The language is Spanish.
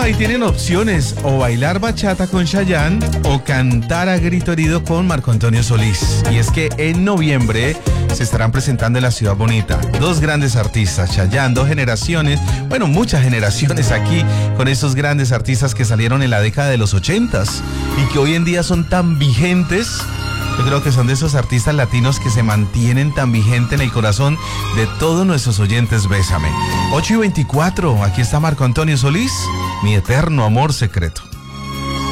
ahí tienen opciones, o bailar bachata con Chayanne o cantar a grito herido con Marco Antonio Solís. Y es que en noviembre se estarán presentando en la Ciudad Bonita dos grandes artistas, Chayanne, dos generaciones, bueno, muchas generaciones aquí con esos grandes artistas que salieron en la década de los 80s y que hoy en día son tan vigentes. Yo creo que son de esos artistas latinos que se mantienen tan vigentes en el corazón de todos nuestros oyentes. Bésame. 8:24, aquí está Marco Antonio Solís, mi eterno amor secreto.